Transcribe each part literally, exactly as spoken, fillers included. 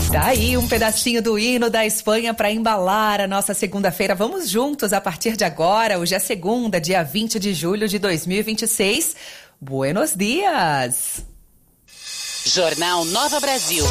Daí um pedacinho do hino da Espanha para embalar a nossa segunda-feira. Vamos juntos a partir de agora. Hoje é segunda, dia vinte de julho de dois mil e vinte e seis. Buenos dias! Jornal Nova Brasil.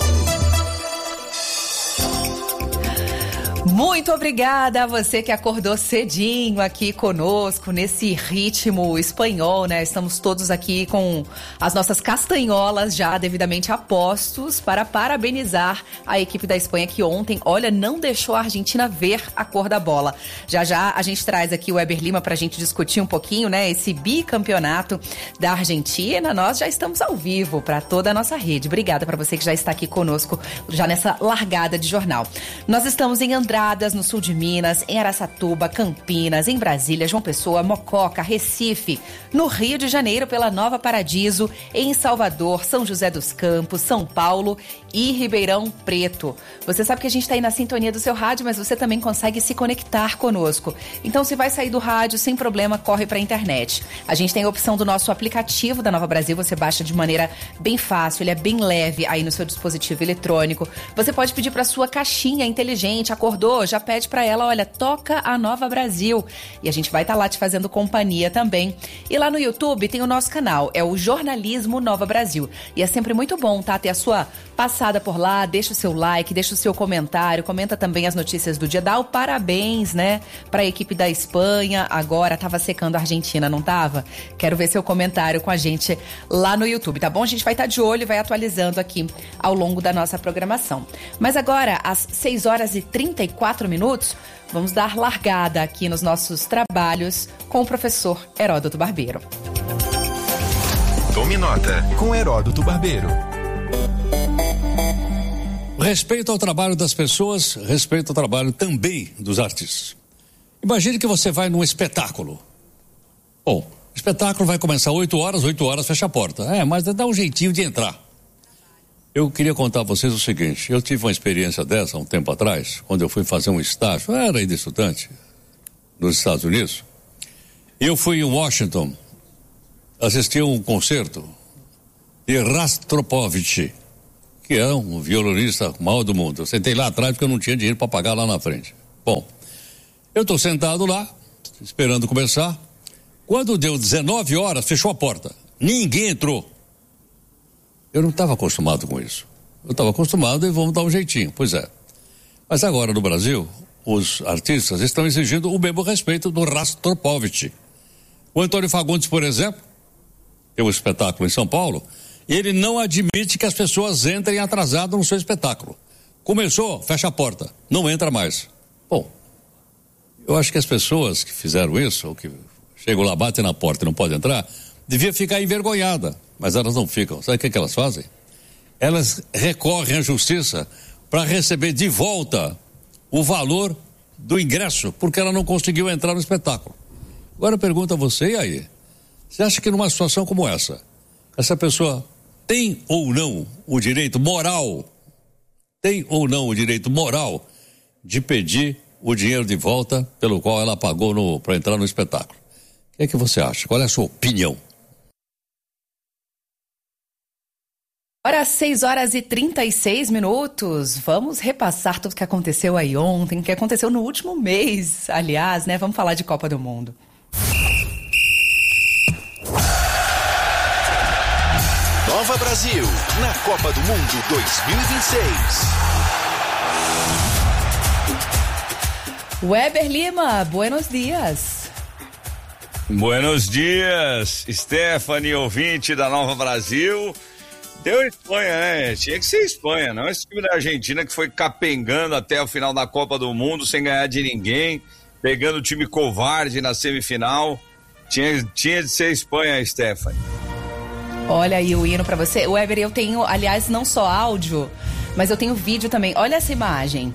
Muito obrigada a você que acordou cedinho aqui conosco nesse ritmo espanhol, né? Estamos todos aqui com as nossas castanholas já devidamente a postos para parabenizar a equipe da Espanha que ontem, olha, não deixou a Argentina ver a cor da bola. Já já a gente traz aqui o Weber Lima para a gente discutir um pouquinho, né? Esse bicampeonato da Argentina. Nós já estamos ao vivo para toda a nossa rede. Obrigada para você que já está aqui conosco já nessa largada de jornal. Nós estamos em Andradas, no sul de Minas, em Araçatuba, Campinas, em Brasília, João Pessoa, Mococa, Recife, no Rio de Janeiro pela Nova Paradiso, em Salvador, São José dos Campos, São Paulo e Ribeirão Preto. Você sabe que a gente está aí na sintonia do seu rádio, mas você também consegue se conectar conosco. Então, se vai sair do rádio, sem problema, corre para a internet. A gente tem a opção do nosso aplicativo da Nova Brasil, você baixa de maneira bem fácil, ele é bem leve aí no seu dispositivo eletrônico. Você pode pedir para sua caixinha inteligente, acordou, já pede para ela, olha, toca a Nova Brasil. E a gente vai estar tá lá te fazendo companhia também. E lá no YouTube tem o nosso canal, é o Jornalismo Nova Brasil. E é sempre muito bom, tá? Ter a sua passada por lá, deixa o seu like, deixa o seu comentário, comenta também as notícias do dia, dá o parabéns, né? Para a equipe da Espanha, agora tava secando a Argentina, não tava? Quero ver seu comentário com a gente lá no YouTube, tá bom? A gente vai estar tá de olho e vai atualizando aqui ao longo da nossa programação. Mas agora, às seis horas e trinta e quatro minutos, vamos dar largada aqui nos nossos trabalhos com o professor Heródoto Barbeiro. Tome nota com Heródoto Barbeiro. Respeito ao trabalho das pessoas, respeito ao trabalho também dos artistas. Imagine que você vai num espetáculo. Bom, o espetáculo vai começar oito horas, oito horas fecha a porta. É, mas dá um jeitinho de entrar. Eu queria contar a vocês o seguinte, eu tive uma experiência dessa há um tempo atrás, quando eu fui fazer um estágio, eu era ainda estudante, nos Estados Unidos. Eu fui em Washington, assisti a um concerto de Rostropovich, que é um violonista maior do mundo. Eu sentei lá atrás porque eu não tinha dinheiro para pagar lá na frente. Bom, eu estou sentado lá, esperando começar. Quando deu dezenove horas, fechou a porta. Ninguém entrou. Eu não estava acostumado com isso. Eu estava acostumado e vamos dar um jeitinho. Pois é. Mas agora no Brasil, os artistas estão exigindo o mesmo respeito do Rostropovich. O Antônio Fagundes, por exemplo, tem um espetáculo em São Paulo, ele não admite que as pessoas entrem atrasadas no seu espetáculo. Começou, fecha a porta, não entra mais. Bom, eu acho que as pessoas que fizeram isso, ou que chegam lá, batem na porta e não podem entrar, devia ficar envergonhada, mas elas não ficam. Sabe o que, que elas fazem? Elas recorrem à justiça para receber de volta o valor do ingresso, porque ela não conseguiu entrar no espetáculo. Agora eu pergunto a você, e aí? Você acha que numa situação como essa, essa pessoa tem ou não o direito moral, tem ou não o direito moral de pedir o dinheiro de volta pelo qual ela pagou para entrar no espetáculo? O que é que você acha? Qual é a sua opinião? Ora, seis horas e trinta e seis minutos, vamos repassar tudo que aconteceu aí ontem, que aconteceu no último mês, aliás, né? Vamos falar de Copa do Mundo. Nova Brasil, na Copa do Mundo dois mil e vinte e seis. Weber Lima, buenos dias. Buenos dias, Stephanie, ouvinte da Nova Brasil. Deu Espanha, né? Tinha que ser Espanha, não esse time da Argentina que foi capengando até o final da Copa do Mundo sem ganhar de ninguém, pegando o time covarde na semifinal. Tinha, tinha de ser Espanha, Stephanie. Olha aí o hino pra você. Weber, eu tenho, aliás, não só áudio, mas eu tenho vídeo também. Olha essa imagem.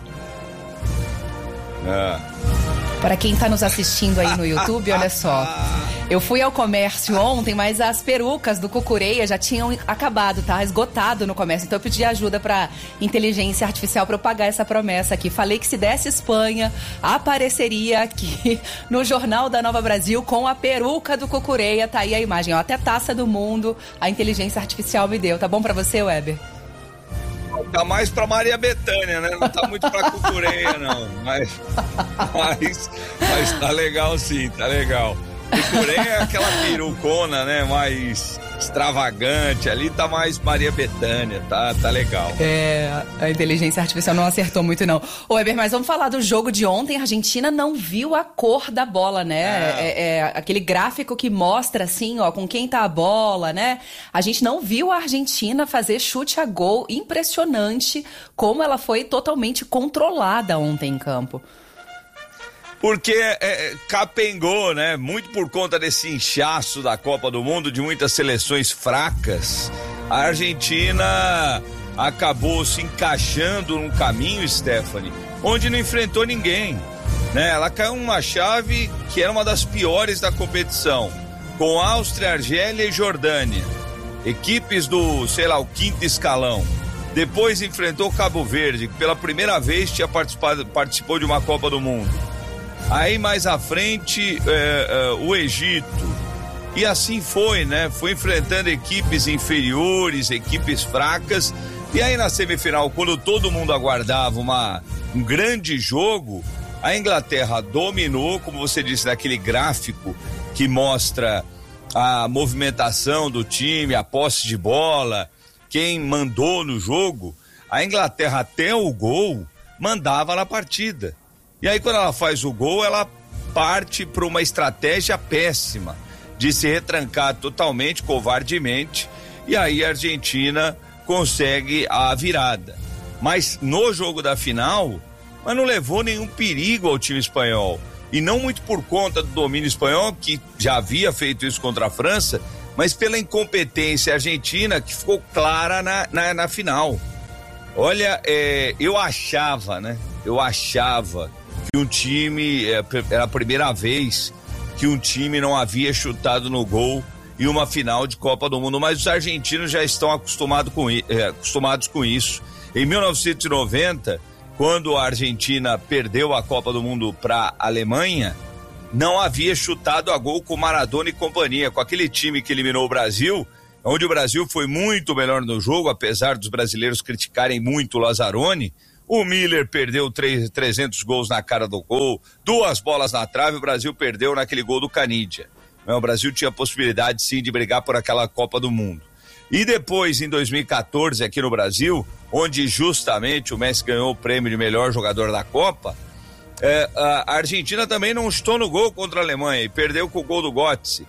Ah. Para quem tá nos assistindo aí no YouTube, olha só. Eu fui ao comércio ontem, mas as perucas do Cucureia já tinham acabado, tá? Esgotado no comércio. Então eu pedi ajuda pra inteligência artificial pra eu pagar essa promessa aqui. Falei que se desse Espanha, apareceria aqui no Jornal da Nova Brasil com a peruca do Cucureia. Tá aí a imagem, ó. Até Taça do Mundo a inteligência artificial me deu. Tá bom pra você, Weber? Tá mais pra Maria Bethânia, né? Não tá muito pra Cucureia, não. Mas, mas, mas tá legal sim, tá legal. Cucureia é aquela perucona, né? Mais extravagante. Ali tá mais Maria Bethânia, tá, tá legal. É, a inteligência artificial não acertou muito, não. Ô, Weber, mas vamos falar do jogo de ontem. A Argentina não viu a cor da bola, né? É. É, é aquele gráfico que mostra, assim, ó, com quem tá a bola, né? A gente não viu a Argentina fazer chute a gol. Impressionante como ela foi totalmente controlada ontem em campo. Porque é, capengou, né? Muito por conta desse inchaço da Copa do Mundo, de muitas seleções fracas. A Argentina acabou se encaixando num caminho, Stephanie, onde não enfrentou ninguém, né? Ela caiu numa chave que era uma das piores da competição, com Áustria, Argélia e Jordânia, equipes do, sei lá, o quinto escalão. Depois enfrentou Cabo Verde, que pela primeira vez tinha participado, participou de uma Copa do Mundo. Aí mais à frente é, é, o Egito, e assim foi, né? Foi enfrentando equipes inferiores, equipes fracas, e aí na semifinal, quando todo mundo aguardava uma, um grande jogo, a Inglaterra dominou, como você disse, naquele gráfico que mostra a movimentação do time, a posse de bola, quem mandou no jogo. A Inglaterra até o gol mandava na partida. E aí quando ela faz o gol, ela parte para uma estratégia péssima de se retrancar totalmente, covardemente, e aí a Argentina consegue a virada. Mas no jogo da final, mas não levou nenhum perigo ao time espanhol. E não muito por conta do domínio espanhol, que já havia feito isso contra a França, mas pela incompetência argentina que ficou clara na, na, na final. Olha, é, eu achava, né? Eu achava que um time, era a primeira vez que um time não havia chutado no gol em uma final de Copa do Mundo, mas os argentinos já estão acostumado com, é, acostumados com isso. Em mil novecentos e noventa, quando a Argentina perdeu a Copa do Mundo para a Alemanha, não havia chutado a gol com Maradona e companhia, com aquele time que eliminou o Brasil, onde o Brasil foi muito melhor no jogo, apesar dos brasileiros criticarem muito o Lazzaroni. O Miller perdeu trezentos gols na cara do gol, duas bolas na trave, o Brasil perdeu naquele gol do Canidia. O Brasil tinha a possibilidade, sim, de brigar por aquela Copa do Mundo. E depois, em dois mil e quatorze, aqui no Brasil, onde justamente o Messi ganhou o prêmio de melhor jogador da Copa, é, a Argentina também não chutou no gol contra a Alemanha e perdeu com o gol do Götze.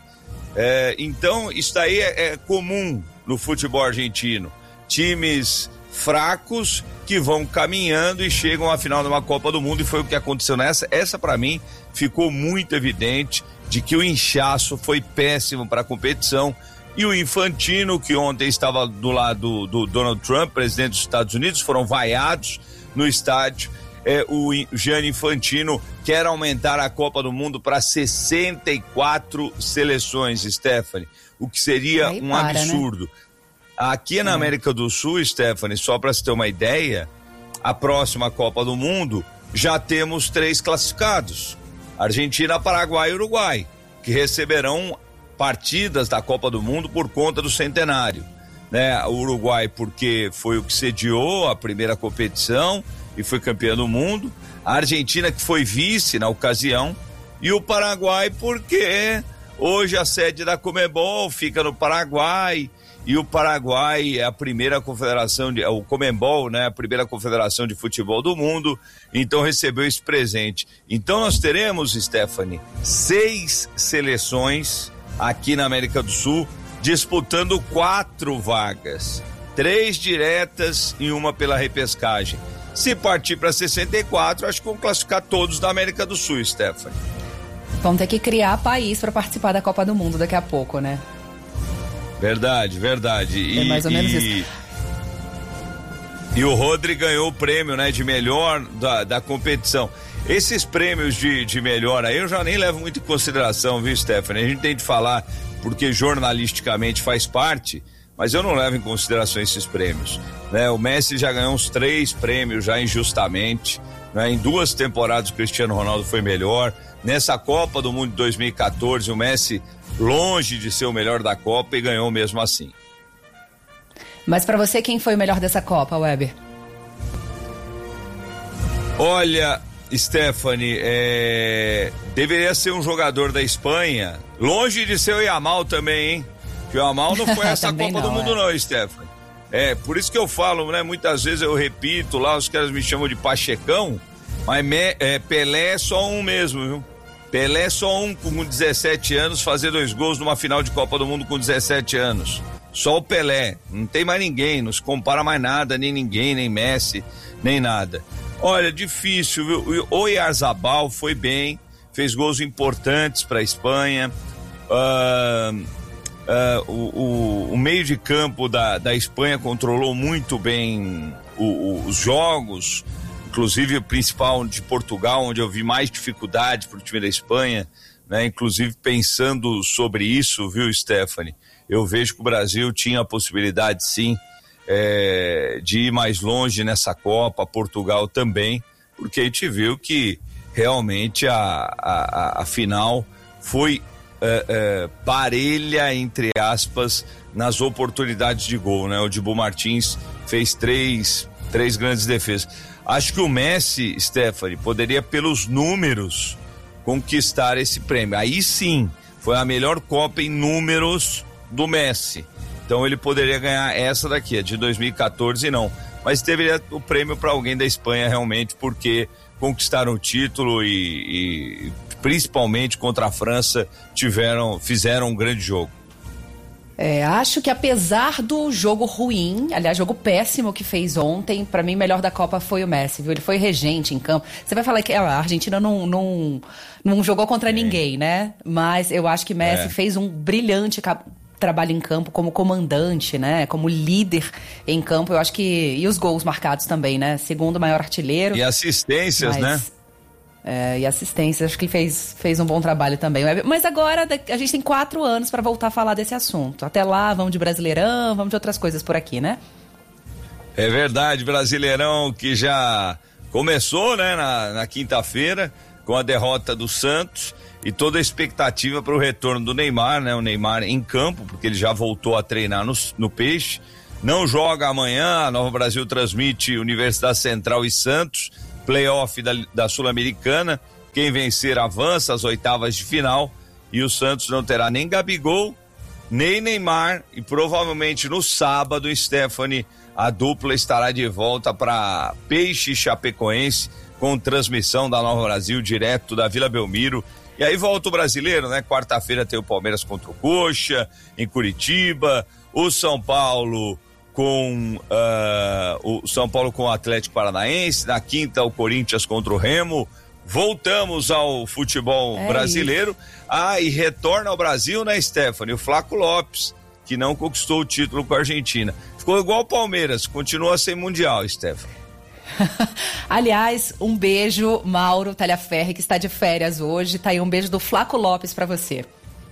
É, então, isso daí é, é comum no futebol argentino. Times fracos que vão caminhando e chegam à final de uma Copa do Mundo, e foi o que aconteceu nessa. Essa, para mim, ficou muito evidente de que o inchaço foi péssimo para a competição, e o Infantino, que ontem estava do lado do Donald Trump, presidente dos Estados Unidos, foram vaiados no estádio. É, o Gianni Infantino quer aumentar a Copa do Mundo para sessenta e quatro seleções, Stephanie, o que seria Aí um para, absurdo. Né? Aqui na América do Sul, Stephanie, só para se ter uma ideia, a próxima Copa do Mundo já temos três classificados: Argentina, Paraguai e Uruguai, que receberão partidas da Copa do Mundo por conta do centenário, né? O Uruguai porque foi o que sediou a primeira competição e foi campeão do mundo, a Argentina que foi vice na ocasião, e o Paraguai porque hoje a sede da Conmebol fica no Paraguai. E o Paraguai é a primeira confederação, de, o Conmebol, né, a primeira confederação de futebol do mundo, então recebeu esse presente. Então nós teremos, Stephanie, seis seleções aqui na América do Sul disputando quatro vagas, três diretas e uma pela repescagem. Se partir para sessenta e quatro, acho que vão classificar todos da América do Sul, Stephanie. Vão ter que criar país para participar da Copa do Mundo daqui a pouco, né? Verdade, verdade. E, é mais ou menos e, isso. E o Rodri ganhou o prêmio, né, de melhor da, da competição. Esses prêmios de, de melhor aí eu já nem levo muito em consideração, viu, Stephanie? A gente tem de falar porque jornalisticamente faz parte, mas eu não levo em consideração esses prêmios, né? O Messi já ganhou uns três prêmios já injustamente, né? Em duas temporadas o Cristiano Ronaldo foi melhor. Nessa Copa do Mundo de dois mil e quatorze, o Messi longe de ser o melhor da Copa e ganhou mesmo assim. Mas para você, quem foi o melhor dessa Copa, Weber? Olha, Stephanie, é... deveria ser um jogador da Espanha, longe de ser o Yamal também, hein? Que o Yamal não foi essa Copa não, do Mundo é. não, Stephanie. É, por isso que eu falo, né? Muitas vezes eu repito lá, os caras me chamam de Pachecão, mas me... é, Pelé é só um mesmo, viu? Pelé é só um com dezessete anos fazer dois gols numa final de Copa do Mundo com dezessete anos. Só o Pelé, não tem mais ninguém, não se compara mais nada, nem ninguém, nem Messi, nem nada. Olha, difícil, viu? O Oyarzabal foi bem, fez gols importantes para a Espanha. Uh, uh, o, o, o meio de campo da, da Espanha controlou muito bem o, o, os jogos, inclusive o principal de Portugal, onde eu vi mais dificuldade para o time da Espanha, né? Inclusive pensando sobre isso, viu, Stephanie? Eu vejo que o Brasil tinha a possibilidade, sim, é, de ir mais longe nessa Copa, Portugal também, porque a gente viu que realmente a, a, a final foi é, é, parelha, entre aspas, nas oportunidades de gol, né? O Dibu Martins fez três, três grandes defesas. Acho que o Messi, Stephanie, poderia, pelos números, conquistar esse prêmio. Aí sim, foi a melhor Copa em números do Messi. Então ele poderia ganhar essa daqui, a de dois mil e quatorze não. Mas deveria o prêmio para alguém da Espanha realmente, porque conquistaram o título e, e principalmente contra a França tiveram, fizeram um grande jogo. É, acho que apesar do jogo ruim, aliás, jogo péssimo que fez ontem, pra mim, o melhor da Copa foi o Messi, viu? Ele foi regente em campo. Você vai falar que a Argentina não, não, não jogou contra é. ninguém, né? Mas eu acho que Messi é. fez um brilhante trabalho em campo como comandante, né? Como líder em campo. Eu acho que... E os gols marcados também, né? Segundo maior artilheiro. E assistências, mas... né? É, e assistência, acho que ele fez, fez um bom trabalho também. Mas agora a gente tem quatro anos para voltar a falar desse assunto. Até lá, vamos de Brasileirão, vamos de outras coisas por aqui, né? É verdade, Brasileirão que já começou, né, na, na quinta-feira, com a derrota do Santos e toda a expectativa para o retorno do Neymar, né? O Neymar em campo, porque ele já voltou a treinar no, no Peixe. Não joga amanhã, a Nova Brasil transmite Universidade Central e Santos, playoff da, da Sul-Americana, quem vencer avança às oitavas de final e o Santos não terá nem Gabigol, nem Neymar e provavelmente no sábado, Stephanie, a dupla estará de volta para Peixe e Chapecoense com transmissão da Nova Brasil direto da Vila Belmiro. E aí volta o brasileiro, né? Quarta-feira tem o Palmeiras contra o Coxa, em Curitiba, o São Paulo com uh, o São Paulo com o Atlético Paranaense, na quinta o Corinthians contra o Remo. Voltamos ao futebol é brasileiro. Isso. Ah, e retorna ao Brasil, né, Stephanie? O Flaco Lopes, que não conquistou o título com a Argentina. Ficou igual o Palmeiras, continua sem mundial, Stephanie. Aliás, um beijo, Mauro Talhaferri, que está de férias hoje. Tá aí um beijo do Flaco Lopes para você.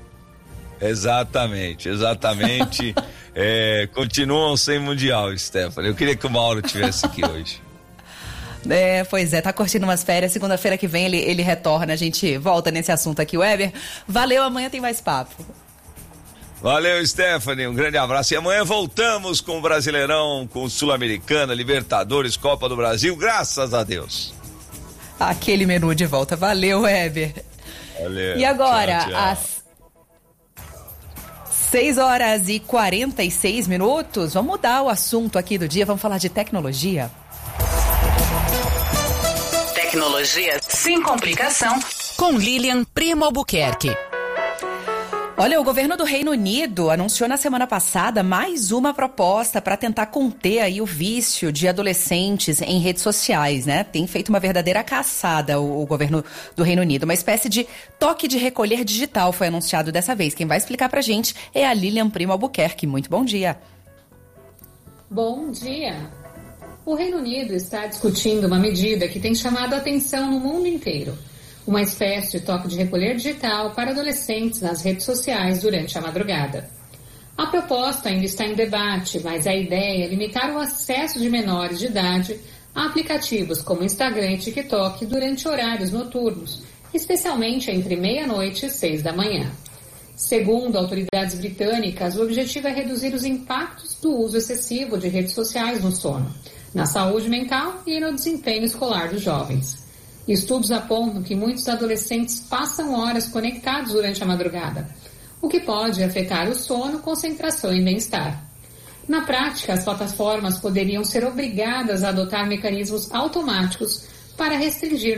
Exatamente, exatamente. é, continuam sem mundial, Stephanie. Eu queria que o Mauro tivesse aqui hoje. É, pois é, tá curtindo umas férias. Segunda-feira que vem ele, ele retorna. A gente volta nesse assunto aqui, Weber. Valeu, amanhã tem mais papo. Valeu, Stephanie, um grande abraço. E amanhã voltamos com o Brasileirão, com o Sul-Americana, Libertadores, Copa do Brasil, graças a Deus. Aquele menu de volta. Valeu, Weber. Valeu. E agora, tchau, tchau. às seis horas e quarenta e seis minutos, vamos mudar o assunto aqui do dia, vamos falar de tecnologia. Tecnologia sem complicação, com Lilian Primo Albuquerque. Olha, o governo do Reino Unido anunciou na semana passada mais uma proposta para tentar conter aí o vício de adolescentes em redes sociais, né? Tem feito uma verdadeira caçada o, o governo do Reino Unido. Uma espécie de toque de recolher digital foi anunciado dessa vez. Quem vai explicar pra gente é a Lilian Primo Albuquerque. Muito bom dia. Bom dia. O Reino Unido está discutindo uma medida que tem chamado a atenção no mundo inteiro. Uma espécie de toque de recolher digital para adolescentes nas redes sociais durante a madrugada. A proposta ainda está em debate, mas a ideia é limitar o acesso de menores de idade a aplicativos como Instagram e TikTok durante horários noturnos, especialmente entre meia-noite e seis da manhã. Segundo autoridades britânicas, o objetivo é reduzir os impactos do uso excessivo de redes sociais no sono, na saúde mental e no desempenho escolar dos jovens. Estudos apontam que muitos adolescentes passam horas conectados durante a madrugada, o que pode afetar o sono, concentração e bem-estar. Na prática, as plataformas poderiam ser obrigadas a adotar mecanismos automáticos para restringir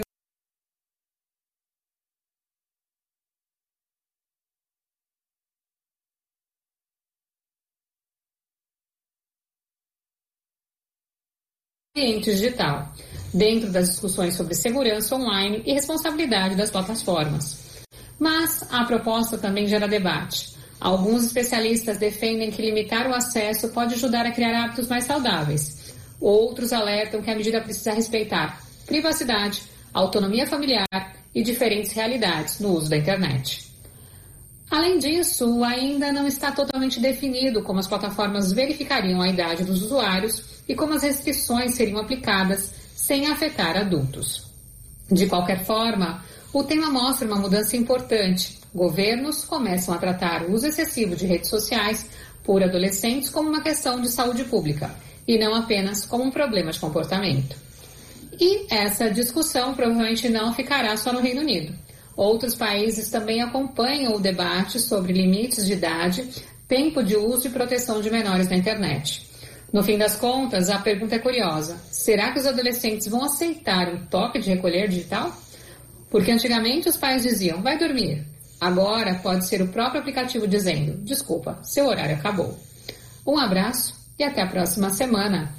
o ambiente digital, dentro das discussões sobre segurança online e responsabilidade das plataformas. Mas a proposta também gera debate. Alguns especialistas defendem que limitar o acesso pode ajudar a criar hábitos mais saudáveis. Outros alertam que a medida precisa respeitar privacidade, autonomia familiar e diferentes realidades no uso da internet. Além disso, ainda não está totalmente definido como as plataformas verificariam a idade dos usuários e como as restrições seriam aplicadas sem afetar adultos. De qualquer forma, o tema mostra uma mudança importante. Governos começam a tratar o uso excessivo de redes sociais por adolescentes como uma questão de saúde pública e não apenas como um problema de comportamento. E essa discussão provavelmente não ficará só no Reino Unido. Outros países também acompanham o debate sobre limites de idade, tempo de uso e proteção de menores na internet. No fim das contas, a pergunta é curiosa. Será que os adolescentes vão aceitar um toque de recolher digital? Porque antigamente os pais diziam, vai dormir. Agora pode ser o próprio aplicativo dizendo, desculpa, seu horário acabou. Um abraço e até a próxima semana.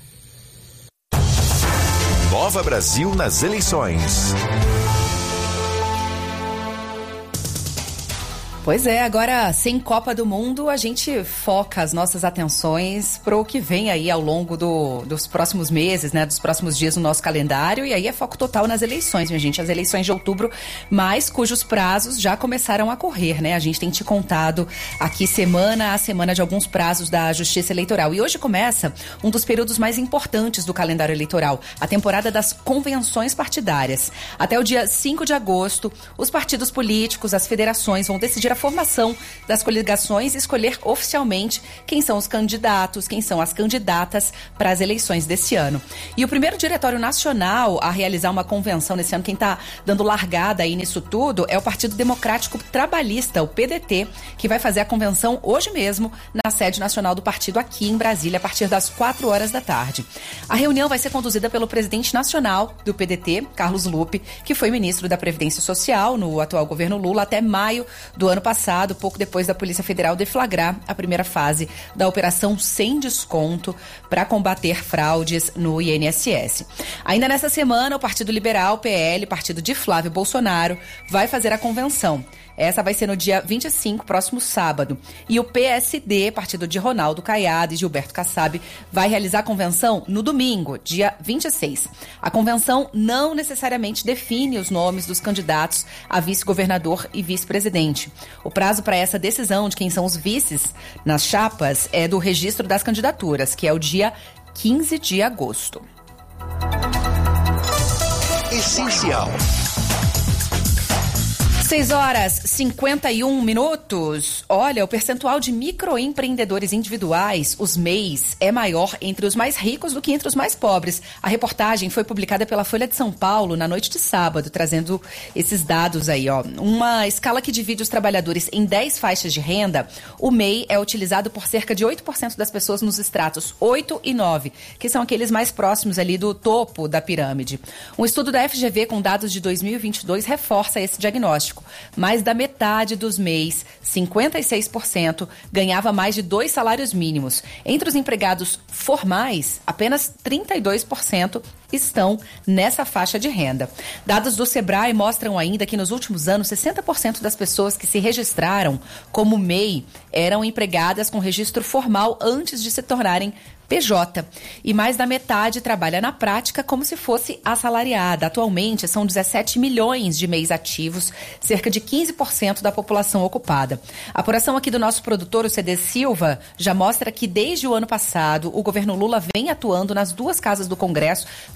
Nova Brasil nas eleições. Pois é, agora sem Copa do Mundo a gente foca as nossas atenções para o que vem aí ao longo do, dos próximos meses, né, dos próximos dias no nosso calendário, e aí é foco total nas eleições, minha gente, as eleições de outubro, mas cujos prazos já começaram a correr, né, a gente tem te contado aqui semana a semana de alguns prazos da Justiça Eleitoral, e hoje começa um dos períodos mais importantes do calendário eleitoral, a temporada das convenções partidárias. Até o dia cinco de agosto, os partidos políticos, as federações vão decidir a formação das coligações e escolher oficialmente quem são os candidatos, quem são as candidatas para as eleições desse ano. E o primeiro diretório nacional a realizar uma convenção nesse ano, quem está dando largada aí nisso tudo, é o Partido Democrático Trabalhista, o P D T, que vai fazer a convenção hoje mesmo na sede nacional do partido aqui em Brasília, a partir das quatro horas da tarde. A reunião vai ser conduzida pelo presidente nacional do P D T, Carlos Lupe, que foi ministro da Previdência Social no atual governo Lula até maio do ano passado, pouco depois da Polícia Federal deflagrar a primeira fase da Operação Sem Desconto para combater fraudes no I N S S. Ainda nessa semana, o Partido Liberal, P L, partido de Flávio Bolsonaro, vai fazer a convenção. Essa vai ser no dia vinte e cinco, próximo sábado. E o P S D, partido de Ronaldo Caiado e Gilberto Kassab, vai realizar a convenção no domingo, dia vinte e seis. A convenção não necessariamente define os nomes dos candidatos a vice-governador e vice-presidente. O prazo para essa decisão de quem são os vices nas chapas é do registro das candidaturas, que é o dia quinze de agosto. Essencial. seis horas e cinquenta e um minutos. Olha, o percentual de microempreendedores individuais, os M E Is, é maior entre os mais ricos do que entre os mais pobres. A reportagem foi publicada pela Folha de São Paulo na noite de sábado, trazendo esses dados aí, ó. Uma escala que divide os trabalhadores em dez faixas de renda, o M E I é utilizado por cerca de oito por cento das pessoas nos estratos oito e nove, que são aqueles mais próximos ali do topo da pirâmide. Um estudo da F G V com dados de dois mil e vinte e dois reforça esse diagnóstico. Mais da metade dos M E Is, cinquenta e seis por cento, ganhava mais de dois salários mínimos. Entre os empregados formais, apenas trinta e dois por cento estão nessa faixa de renda. Dados do Sebrae mostram ainda que nos últimos anos, sessenta por cento das pessoas que se registraram como M E I eram empregadas com registro formal antes de se tornarem P J. E mais da metade trabalha na prática como se fosse assalariada. Atualmente, são dezessete milhões de M E Is ativos, cerca de quinze por cento da população ocupada. A apuração aqui do nosso produtor, o C D Silva, já mostra que desde o ano passado, o governo Lula vem atuando nas duas casas do Congresso,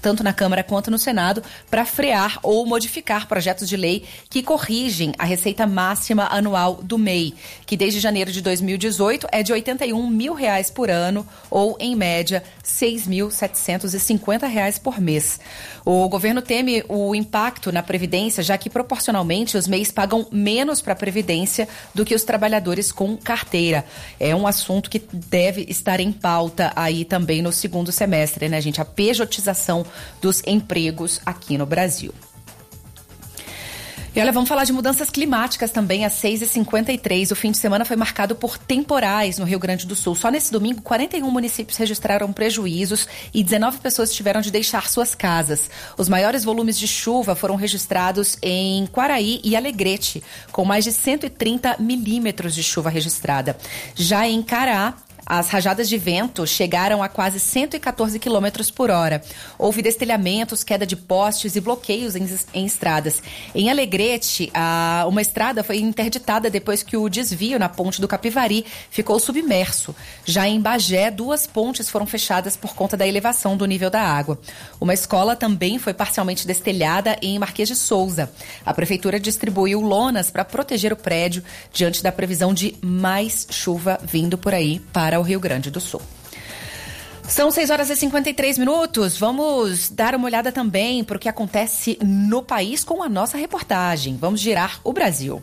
tanto na Câmara quanto no Senado, para frear ou modificar projetos de lei que corrigem a receita máxima anual do M E I, que desde janeiro de dois mil e dezoito é de oitenta e um mil reais por ano, ou, em média, seis mil setecentos e cinquenta reais por mês. O governo teme o impacto na Previdência, já que, proporcionalmente, os M E Is pagam menos para a Previdência do que os trabalhadores com carteira. É um assunto que deve estar em pauta aí também no segundo semestre, né, gente? A pejotização dos empregos aqui no Brasil. E olha, vamos falar de mudanças climáticas também, às seis e cinquenta e três. O fim de semana foi marcado por temporais no Rio Grande do Sul. Só nesse domingo, quarenta e um municípios registraram prejuízos e dezenove pessoas tiveram de deixar suas casas. Os maiores volumes de chuva foram registrados em Quaraí e Alegrete, com mais de cento e trinta milímetros de chuva registrada. Já em Cará, as rajadas de vento chegaram a quase cento e quatorze quilômetros por hora. Houve destelhamentos, queda de postes e bloqueios em, em estradas. Em Alegrete, a, uma estrada foi interditada depois que o desvio na ponte do Capivari ficou submerso. Já em Bagé, duas pontes foram fechadas por conta da elevação do nível da água. Uma escola também foi parcialmente destelhada em Marquês de Souza. A prefeitura distribuiu lonas para proteger o prédio diante da previsão de mais chuva vindo por aí para o Rio Grande do Sul. São seis horas e cinquenta e três minutos. Vamos dar uma olhada também para o que acontece no país com a nossa reportagem. Vamos girar o Brasil.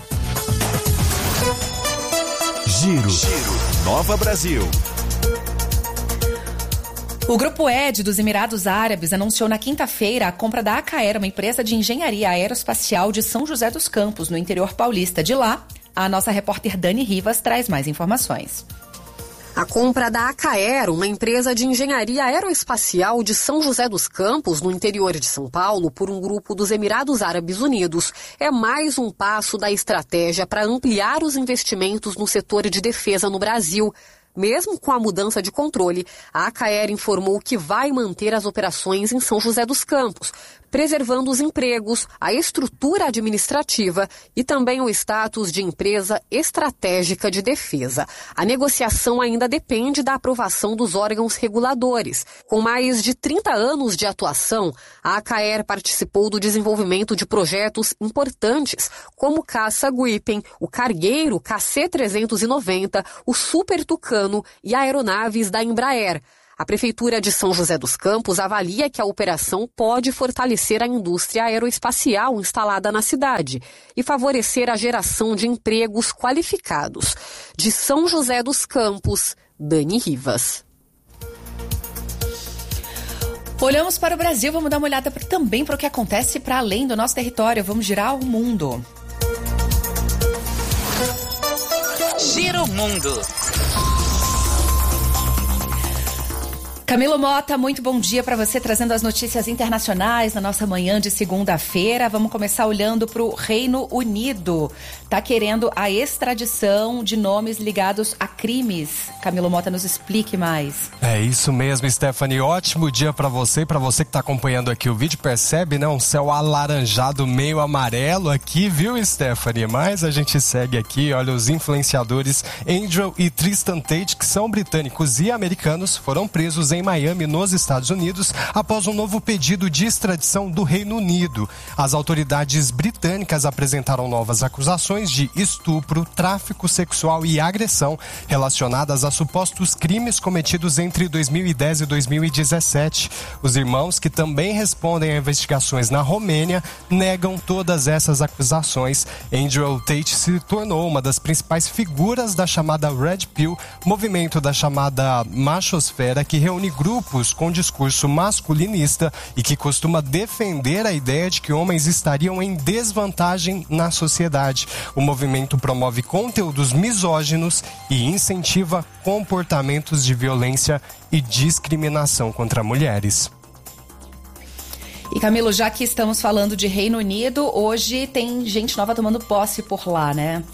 Giro, Giro, Nova Brasil. O Grupo E D dos Emirados Árabes anunciou na quinta-feira a compra da Acaer, uma empresa de engenharia aeroespacial de São José dos Campos, no interior paulista. De lá, a nossa repórter Dani Rivas traz mais informações. A compra da Acaer, uma empresa de engenharia aeroespacial de São José dos Campos, no interior de São Paulo, por um grupo dos Emirados Árabes Unidos, é mais um passo da estratégia para ampliar os investimentos no setor de defesa no Brasil. Mesmo com a mudança de controle, a Acaer informou que vai manter as operações em São José dos Campos, preservando os empregos, a estrutura administrativa e também o status de empresa estratégica de defesa. A negociação ainda depende da aprovação dos órgãos reguladores. Com mais de trinta anos de atuação, a Acaer participou do desenvolvimento de projetos importantes, como o caça Gripen, o cargueiro K C trezentos e noventa, o Super Tucano e aeronaves da Embraer. A Prefeitura de São José dos Campos avalia que a operação pode fortalecer a indústria aeroespacial instalada na cidade e favorecer a geração de empregos qualificados. De São José dos Campos, Dani Rivas. Olhamos para o Brasil, vamos dar uma olhada também para o que acontece para além do nosso território. Vamos girar o mundo. Gira o mundo. Camilo Mota, muito bom dia para você, trazendo as notícias internacionais na nossa manhã de segunda-feira. Vamos começar olhando para o Reino Unido. Está querendo a extradição de nomes ligados a crimes. Camilo Mota, nos explique mais. É isso mesmo, Stephanie. Ótimo dia para você, para você que está acompanhando aqui o vídeo. Percebe, né? Um céu alaranjado, meio amarelo aqui, viu, Stephanie? Mas a gente segue aqui, olha, os influenciadores Andrew e Tristan Tate, que são britânicos e americanos, foram presos em em Miami, nos Estados Unidos, após um novo pedido de extradição do Reino Unido. As autoridades britânicas apresentaram novas acusações de estupro, tráfico sexual e agressão relacionadas a supostos crimes cometidos entre dois mil e dez e dois mil e dezessete. Os irmãos, que também respondem a investigações na Romênia, negam todas essas acusações. Andrew Tate se tornou uma das principais figuras da chamada Red Pill, movimento da chamada machosfera, que reúne grupos com discurso masculinista e que costuma defender a ideia de que homens estariam em desvantagem na sociedade. O movimento promove conteúdos misóginos e incentiva comportamentos de violência e discriminação contra mulheres. E Camilo, já que estamos falando de Reino Unido, hoje tem gente nova tomando posse por lá, né?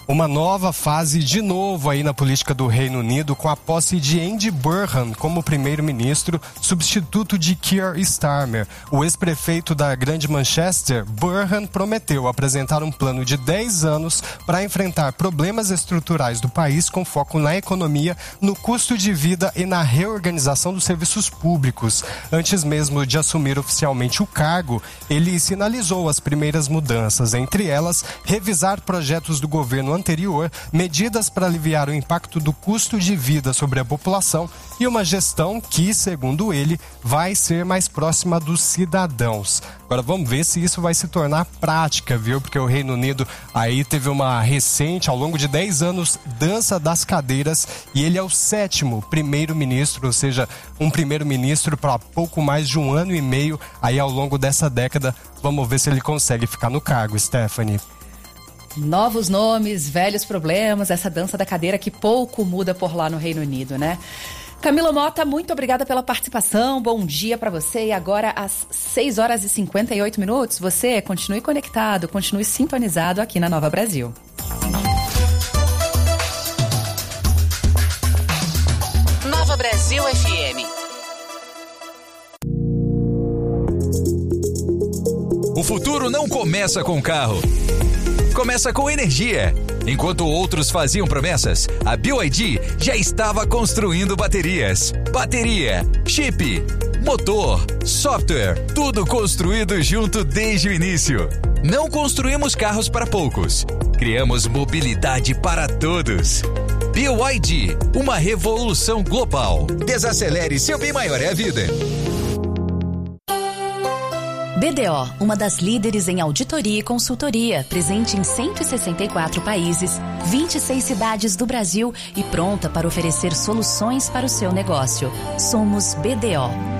Uma nova fase de novo aí na política do Reino Unido, com a posse de Andy Burnham como primeiro-ministro, substituto de Keir Starmer. O ex-prefeito da Grande Manchester, Burnham, prometeu apresentar um plano de dez anos para enfrentar problemas estruturais do país com foco na economia, no custo de vida e na reorganização dos serviços públicos. Antes mesmo de assumir oficialmente o cargo, ele sinalizou as primeiras mudanças, entre elas, revisar projetos do governo anterior, medidas para aliviar o impacto do custo de vida sobre a população e uma gestão que, segundo ele, vai ser mais próxima dos cidadãos. Agora vamos ver se isso vai se tornar prática, viu? Porque o Reino Unido aí teve uma recente, ao longo de dez anos, dança das cadeiras, e ele é o sétimo primeiro-ministro, ou seja, um primeiro-ministro para pouco mais de um ano e meio aí ao longo dessa década. Vamos ver se ele consegue ficar no cargo, Stephanie. Novos nomes, velhos problemas, essa dança da cadeira que pouco muda por lá no Reino Unido, né? Camila Mota, muito obrigada pela participação, bom dia para você. E agora às seis horas e cinquenta e oito minutos, você continue conectado, continue sintonizado aqui na Nova Brasil. Nova Brasil F M. O futuro não começa com carro. Começa com energia. Enquanto outros faziam promessas, a B Y D já estava construindo baterias. Bateria, chip, motor, software, tudo construído junto desde o início. Não construímos carros para poucos. Criamos mobilidade para todos. B Y D, uma revolução global. Desacelere, seu bem maior é a vida. B D O, uma das líderes em auditoria e consultoria, presente em cento e sessenta e quatro países, vinte e seis cidades do Brasil e pronta para oferecer soluções para o seu negócio. Somos B D O.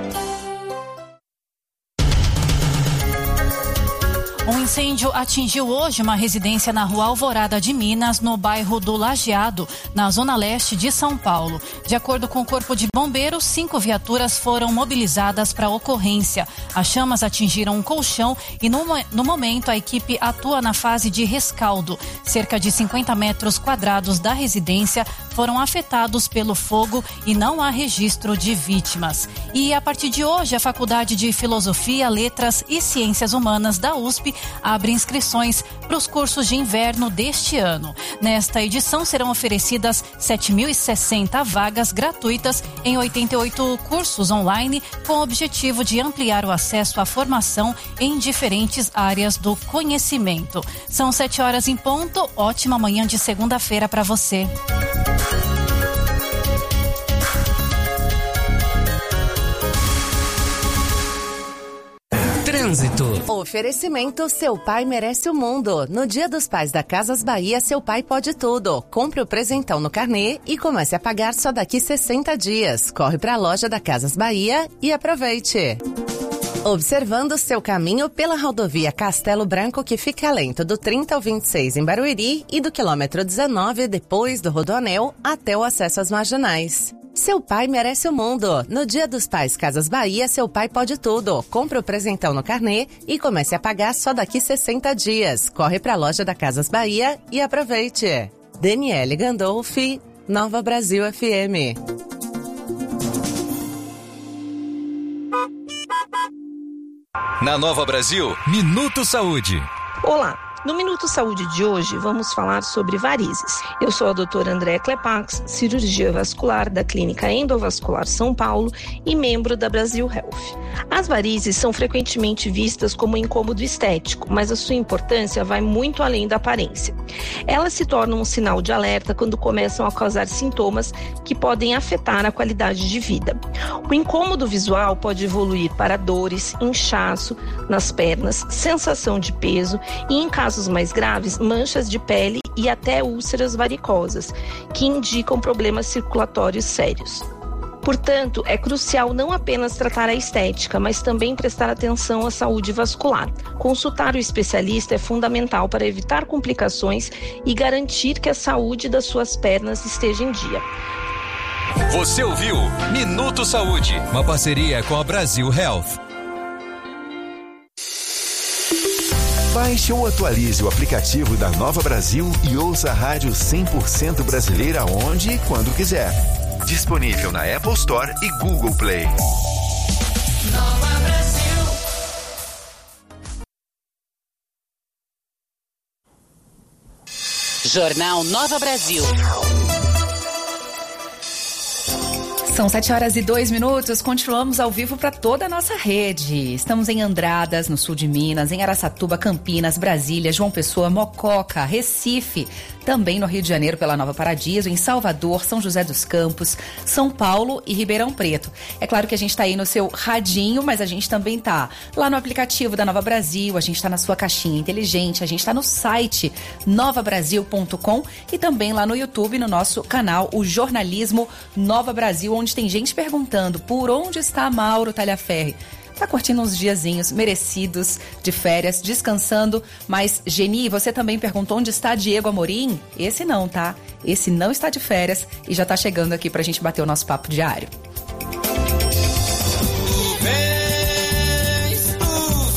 Um incêndio atingiu hoje uma residência na Rua Alvorada de Minas, no bairro do Lajeado, na zona leste de São Paulo. De acordo com o Corpo de Bombeiros, cinco viaturas foram mobilizadas para a ocorrência. As chamas atingiram um colchão e, no, no momento, a equipe atua na fase de rescaldo. Cerca de cinquenta metros quadrados da residência foram afetados pelo fogo e não há registro de vítimas. E, a partir de hoje, a Faculdade de Filosofia, Letras e Ciências Humanas da U S P abre inscrições para os cursos de inverno deste ano. Nesta edição serão oferecidas sete mil e sessenta vagas gratuitas em oitenta e oito cursos online, com o objetivo de ampliar o acesso à formação em diferentes áreas do conhecimento. São sete horas em ponto. Ótima manhã de segunda-feira para você. Trânsito. Oferecimento Seu Pai Merece o Mundo. No Dia dos Pais da Casas Bahia, seu pai pode tudo. Compre o presentão no carnê e comece a pagar só daqui sessenta dias. Corre para a loja da Casas Bahia e aproveite. Observando seu caminho pela rodovia Castelo Branco, que fica lento do trinta ao vinte e seis em Barueri e do quilômetro dezenove depois do Rodoanel até o acesso às marginais. Seu pai merece o mundo. No Dia dos Pais Casas Bahia, seu pai pode tudo. Compre o presentão no carnê e comece a pagar só daqui sessenta dias. Corre para a loja da Casas Bahia e aproveite. Daniele Gandolfi, Nova Brasil F M. Na Nova Brasil, Minuto Saúde. Olá! No Minuto Saúde de hoje, vamos falar sobre varizes. Eu sou a doutora Andréa Klepax, cirurgia vascular da Clínica Endovascular São Paulo e membro da Brasil Health. As varizes são frequentemente vistas como um incômodo estético, mas a sua importância vai muito além da aparência. Elas se tornam um sinal de alerta quando começam a causar sintomas que podem afetar a qualidade de vida. O incômodo visual pode evoluir para dores, inchaço nas pernas, sensação de peso e, em casos mais graves, manchas de pele e até úlceras varicosas, que indicam problemas circulatórios sérios. Portanto, é crucial não apenas tratar a estética, mas também prestar atenção à saúde vascular. Consultar o especialista é fundamental para evitar complicações e garantir que a saúde das suas pernas esteja em dia. Você ouviu Minuto Saúde, uma parceria com a Brasil Health. Baixe ou atualize o aplicativo da Nova Brasil e ouça a rádio cem por cento brasileira onde e quando quiser. Disponível na Apple Store e Google Play. Nova Brasil. Jornal Nova Brasil. São sete horas e dois minutos, continuamos ao vivo para toda a nossa rede. Estamos em Andradas, no sul de Minas, em Araçatuba, Campinas, Brasília, João Pessoa, Mococa, Recife, também no Rio de Janeiro pela Nova Paradiso, em Salvador, São José dos Campos, São Paulo e Ribeirão Preto. É claro que a gente está aí no seu radinho, mas a gente também tá lá no aplicativo da Nova Brasil, a gente está na sua caixinha inteligente, a gente está no site nova brasil ponto com e também lá no YouTube, no nosso canal, o Jornalismo Nova Brasil, onde tem gente perguntando por onde está Mauro Talhaferri. Tá curtindo uns diazinhos merecidos de férias, descansando. Mas, Geni, você também perguntou onde está Diego Amorim? Esse não, tá? Esse não está de férias e já tá chegando aqui pra gente bater o nosso papo diário. Tu vens, tu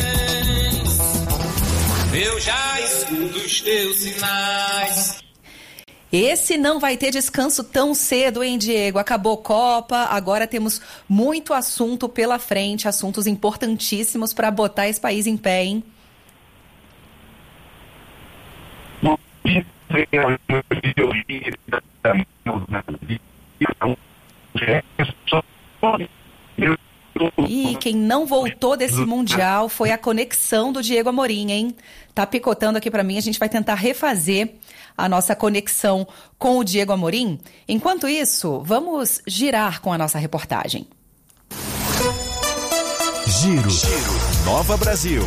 vens, eu já escuto os teus sinais. Esse não vai ter descanso tão cedo, hein, Diego? Acabou Copa, agora temos muito assunto pela frente, assuntos importantíssimos para botar esse país em pé, hein? E quem não voltou desse Mundial foi a conexão do Diego Amorim, hein? Tá picotando aqui para mim, a gente vai tentar refazer a nossa conexão com o Diego Amorim. Enquanto isso, vamos girar com a nossa reportagem. Giro, Giro. Nova Brasil.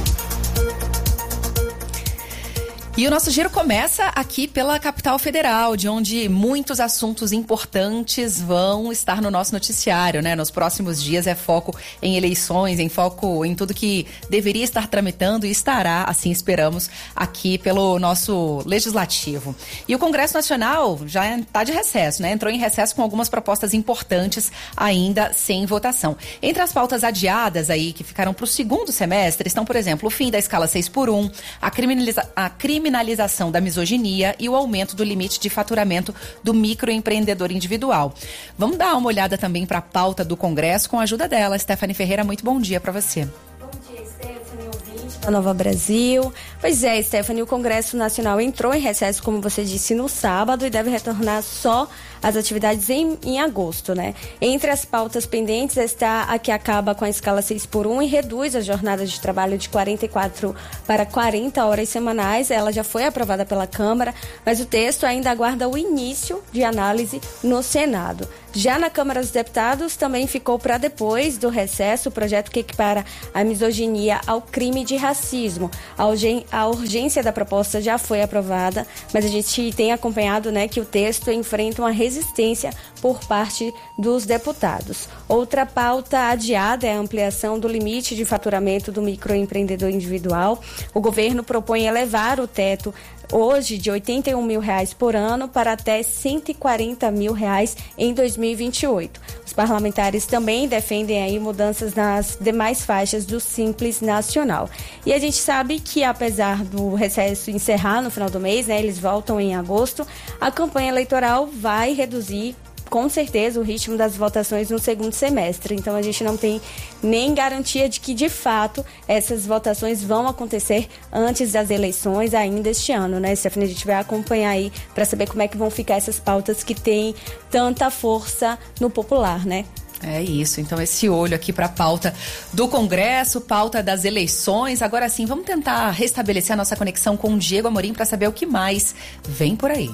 E o nosso giro começa aqui pela capital federal, de onde muitos assuntos importantes vão estar no nosso noticiário, né? Nos próximos dias é foco em eleições, em foco em tudo que deveria estar tramitando e estará, assim esperamos, aqui pelo nosso legislativo. E o Congresso Nacional já está de recesso, né? Entrou em recesso com algumas propostas importantes ainda sem votação. Entre as pautas adiadas aí, que ficaram para o segundo semestre, estão, por exemplo, o fim da escala seis por um, a criminaliza- a criminalização criminalização da misoginia e o aumento do limite de faturamento do microempreendedor individual. Vamos dar uma olhada também para a pauta do Congresso com a ajuda dela. Stephanie Ferreira, muito bom dia para você. Bom dia, Stephanie, ouvinte da Nova Brasil. Pois é, Stephanie, o Congresso Nacional entrou em recesso, como você disse, no sábado e deve retornar só as atividades em, em agosto, né? Entre as pautas pendentes está a que acaba com a escala seis por um e reduz a jornada de trabalho de quarenta e quatro para quarenta horas semanais. Ela já foi aprovada pela Câmara, mas o texto ainda aguarda o início de análise no Senado. Já na Câmara dos Deputados também ficou para depois do recesso o projeto que equipara a misoginia ao crime de racismo. A, urgen- a urgência da proposta já foi aprovada, mas a gente tem acompanhado, né, que o texto enfrenta uma resistência resistência por parte dos deputados. Outra pauta adiada é a ampliação do limite de faturamento do microempreendedor individual. O governo propõe elevar o teto hoje de oitenta e um mil reais por ano para até cento e quarenta mil reais em dois mil e vinte e oito. Os parlamentares também defendem aí mudanças nas demais faixas do Simples Nacional. E a gente sabe que, apesar do recesso encerrar no final do mês, né, eles voltam em agosto, a campanha eleitoral vai reduzir com certeza o ritmo das votações no segundo semestre. Então a gente não tem nem garantia de que de fato essas votações vão acontecer antes das eleições ainda este ano, né, Stephanie? A gente vai acompanhar aí para saber como é que vão ficar essas pautas que têm tanta força no popular, né? É isso, então esse olho aqui para a pauta do Congresso, pauta das eleições. Agora sim, vamos tentar restabelecer a nossa conexão com o Diego Amorim para saber o que mais vem por aí.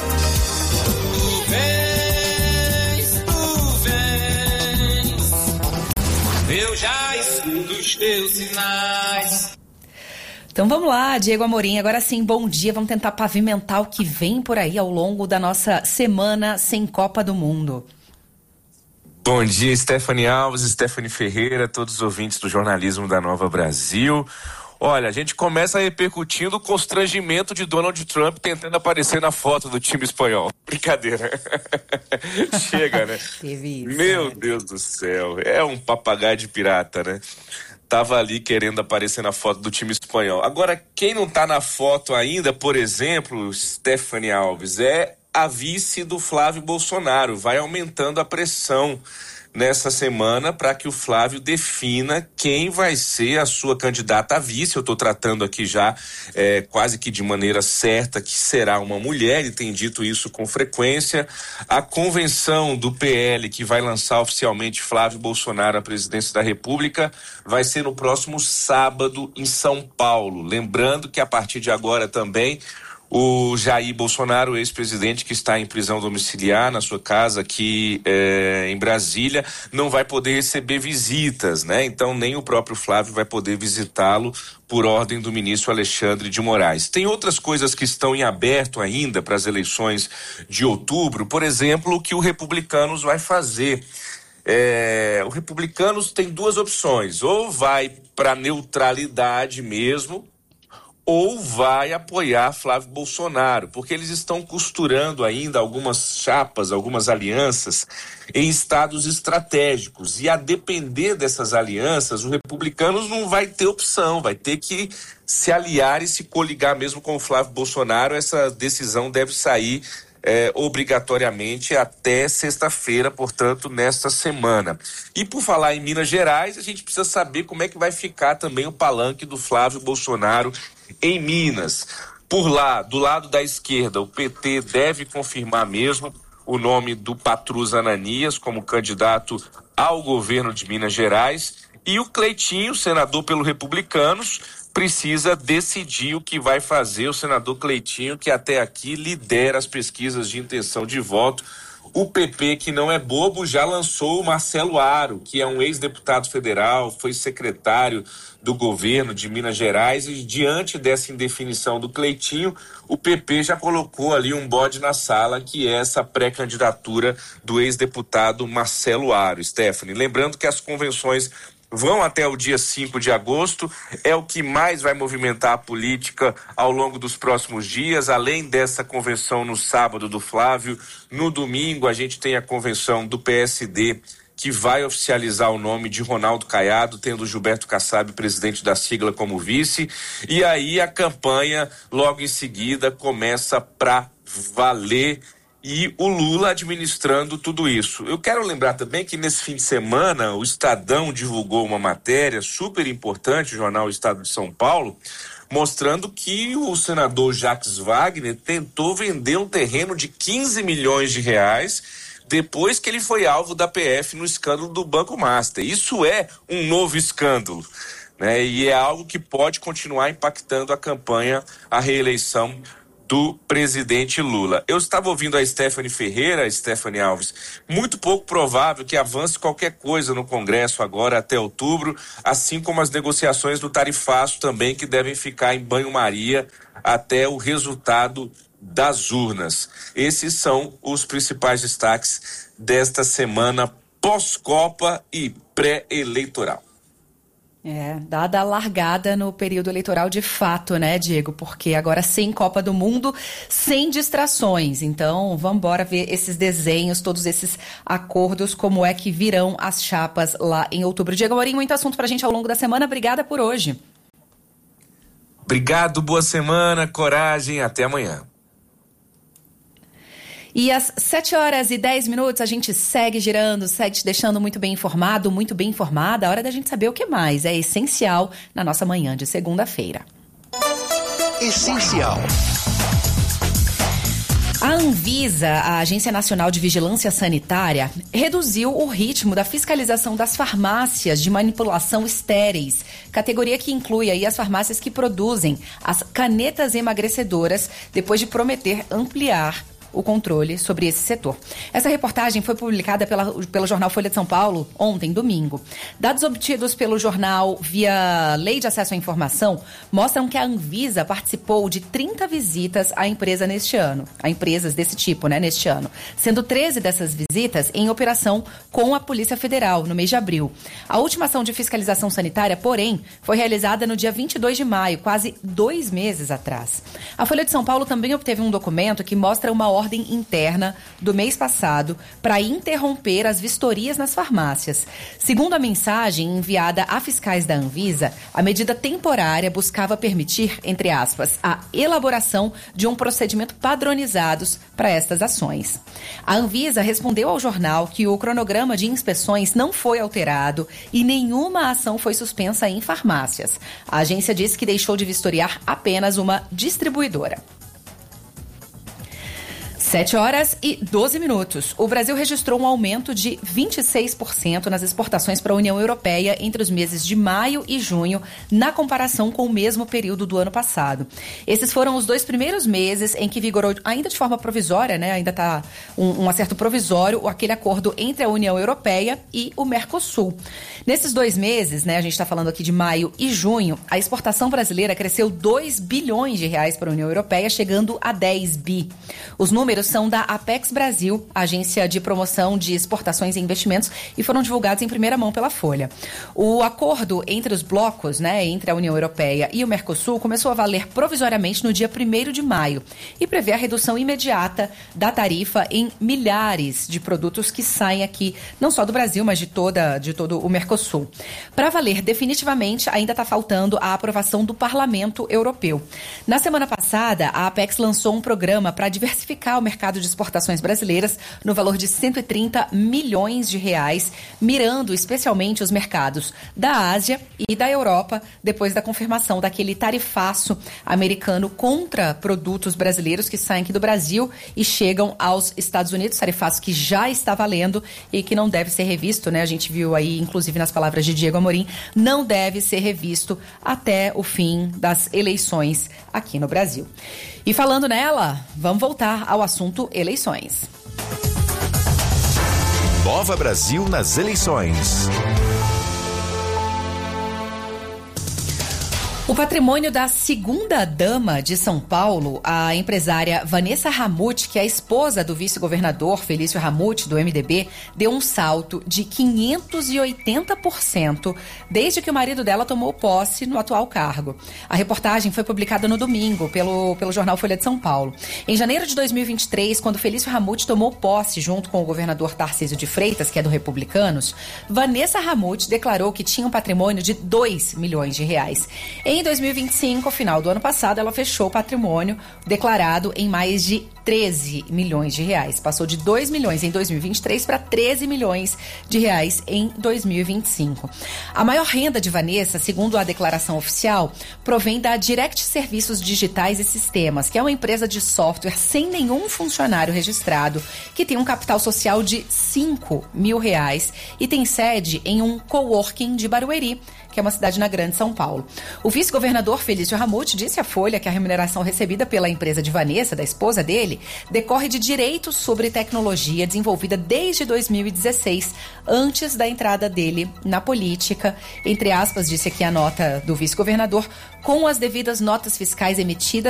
Eu já escuto os teus sinais. Então vamos lá, Diego Amorim. Agora sim, bom dia. Vamos tentar pavimentar o que vem por aí ao longo da nossa semana sem Copa do Mundo. Bom dia, Stephanie Alves, Stephanie Ferreira, todos os ouvintes do jornalismo da Nova Brasil. Olha, a gente começa repercutindo o constrangimento de Donald Trump tentando aparecer na foto do time espanhol. Brincadeira. Chega, né? Teve isso, Meu né? Deus do céu, é um papagaio de pirata, né? tava ali querendo aparecer na foto do time espanhol. Agora, quem não tá na foto ainda, por exemplo, Stephanie Alves, é a vice do Flávio Bolsonaro. Vai aumentando a pressão nessa semana para que o Flávio defina quem vai ser a sua candidata a vice. Eu estou tratando aqui já é, quase que de maneira certa que será uma mulher, ele tem dito isso com frequência. A convenção do P L, que vai lançar oficialmente Flávio Bolsonaro à presidência da República, vai ser no próximo sábado em São Paulo. Lembrando que a partir de agora também o Jair Bolsonaro, ex-presidente que está em prisão domiciliar na sua casa aqui é, em Brasília, não vai poder receber visitas, né? Então nem o próprio Flávio vai poder visitá-lo por ordem do ministro Alexandre de Moraes. Tem outras coisas que estão em aberto ainda para as eleições de outubro, por exemplo, o que o Republicanos vai fazer. É, o Republicanos tem duas opções, ou vai para neutralidade mesmo, ou vai apoiar Flávio Bolsonaro, porque eles estão costurando ainda algumas chapas, algumas alianças em estados estratégicos, e a depender dessas alianças, os Republicanos não vai ter opção, vai ter que se aliar e se coligar mesmo com o Flávio Bolsonaro. Essa decisão deve sair É, obrigatoriamente até sexta-feira, portanto, nesta semana. E por falar em Minas Gerais, a gente precisa saber como é que vai ficar também o palanque do Flávio Bolsonaro em Minas. Por lá, do lado da esquerda, o P T deve confirmar mesmo o nome do Patrus Ananias como candidato ao governo de Minas Gerais, e o Cleitinho, senador pelo Republicanos, precisa decidir o que vai fazer. O senador Cleitinho, que até aqui lidera as pesquisas de intenção de voto. O P P, que não é bobo, já lançou o Marcelo Aro, que é um ex-deputado federal, foi secretário do governo de Minas Gerais, e diante dessa indefinição do Cleitinho, o P P já colocou ali um bode na sala, que é essa pré-candidatura do ex-deputado Marcelo Aro. Stephanie, lembrando que as convenções vão até o dia cinco de agosto, é o que mais vai movimentar a política ao longo dos próximos dias. Além dessa convenção no sábado do Flávio, no domingo a gente tem a convenção do P S D, que vai oficializar o nome de Ronaldo Caiado, tendo Gilberto Kassab, presidente da sigla, como vice, e aí a campanha logo em seguida começa para valer, e o Lula administrando tudo isso. Eu quero lembrar também que nesse fim de semana o Estadão divulgou uma matéria super importante, o jornal Estado de São Paulo, mostrando que o senador Jacques Wagner tentou vender um terreno de quinze milhões de reais depois que ele foi alvo da P F no escândalo do Banco Master. Isso é um novo escândalo, né? E é algo que pode continuar impactando a campanha, a reeleição do presidente Lula. Eu estava ouvindo a Stephanie Ferreira, Stephanie Alves, muito pouco provável que avance qualquer coisa no Congresso agora até outubro, assim como as negociações do tarifaço também, que devem ficar em banho-maria até o resultado das urnas. Esses são os principais destaques desta semana pós-Copa e pré-eleitoral. É, dada a largada no período eleitoral de fato, né, Diego? Porque agora sem Copa do Mundo, sem distrações. Então, vamos embora ver esses desenhos, todos esses acordos, como é que virão as chapas lá em outubro. Diego Amorim, muito assunto pra gente ao longo da semana. Obrigada por hoje. Obrigado, boa semana, coragem, até amanhã. E às sete horas e dez minutos a gente segue girando, segue te deixando muito bem informado, muito bem informada. A hora da gente saber o que mais é essencial na nossa manhã de segunda-feira. Essencial. A Anvisa, a Agência Nacional de Vigilância Sanitária, reduziu o ritmo da fiscalização das farmácias de manipulação estéreis, categoria que inclui aí as farmácias que produzem as canetas emagrecedoras, depois de prometer ampliar o controle sobre esse setor. Essa reportagem foi publicada pela, pelo jornal Folha de São Paulo ontem, domingo. Dados obtidos pelo jornal via Lei de Acesso à Informação mostram que a Anvisa participou de trinta visitas à empresa neste ano, a empresas desse tipo, né, neste ano, sendo treze dessas visitas em operação com a Polícia Federal, no mês de abril. A última ação de fiscalização sanitária, porém, foi realizada no dia vinte e dois de maio, quase dois meses atrás. A Folha de São Paulo também obteve um documento que mostra uma ordem ordem interna do mês passado para interromper as vistorias nas farmácias. Segundo a mensagem enviada a fiscais da Anvisa, a medida temporária buscava permitir, entre aspas, a elaboração de um procedimento padronizado para estas ações. A Anvisa respondeu ao jornal que o cronograma de inspeções não foi alterado e nenhuma ação foi suspensa em farmácias. A agência disse que deixou de vistoriar apenas uma distribuidora. sete horas e doze minutos. O Brasil registrou um aumento de vinte e seis por cento nas exportações para a União Europeia entre os meses de maio e junho, na comparação com o mesmo período do ano passado. Esses foram os dois primeiros meses em que vigorou, ainda de forma provisória, né, ainda está um, um acerto provisório, aquele acordo entre a União Europeia e o Mercosul. Nesses dois meses, né, a gente está falando aqui de maio e junho, a exportação brasileira cresceu dois bilhões de reais para a União Europeia, chegando a dez bi. Os números são da Apex Brasil, agência de promoção de exportações e investimentos, e foram divulgados em primeira mão pela Folha. O acordo entre os blocos, né, entre a União Europeia e o Mercosul, começou a valer provisoriamente no dia primeiro de maio e prevê a redução imediata da tarifa em milhares de produtos que saem aqui, não só do Brasil, mas de, toda, de todo o Mercosul. Para valer definitivamente, ainda está faltando a aprovação do Parlamento Europeu. Na semana passada, a Apex lançou um programa para diversificar o mercado de exportações brasileiras no valor de cento e trinta milhões de reais, mirando especialmente os mercados da Ásia e da Europa, depois da confirmação daquele tarifaço americano contra produtos brasileiros que saem aqui do Brasil e chegam aos Estados Unidos, tarifaço que já está valendo e que não deve ser revisto, né? A gente viu aí, inclusive nas palavras de Diego Amorim, não deve ser revisto até o fim das eleições aqui no Brasil. E falando nela, vamos voltar ao assunto eleições. Nova Brasil nas eleições. O patrimônio da segunda-dama de São Paulo, a empresária Vanessa Ramute, que é a esposa do vice-governador Felício Ramute, do M D B, deu um salto de quinhentos e oitenta por cento desde que o marido dela tomou posse no atual cargo. A reportagem foi publicada no domingo pelo, pelo jornal Folha de São Paulo. Em janeiro de dois mil e vinte e três, quando Felício Ramute tomou posse junto com o governador Tarcísio de Freitas, que é do Republicanos, Vanessa Ramute declarou que tinha um patrimônio de dois milhões de reais. Em dois mil e vinte e cinco, ao final do ano passado, ela fechou o patrimônio declarado em mais de treze milhões de reais. Passou de dois milhões em dois mil e vinte e três para treze milhões de reais em dois mil e vinte e cinco. A maior renda de Vanessa, segundo a declaração oficial, provém da Direct Serviços Digitais e Sistemas, que é uma empresa de software sem nenhum funcionário registrado, que tem um capital social de cinco mil reais e tem sede em um coworking de Barueri, que é uma cidade na Grande São Paulo. O vice-governador Felício Ramute disse à Folha que a remuneração recebida pela empresa de Vanessa, da esposa dele, decorre de direitos sobre tecnologia desenvolvida desde dois mil e dezesseis, antes da entrada dele na política. Entre aspas, disse aqui a nota do vice-governador, com as devidas notas fiscais emitidas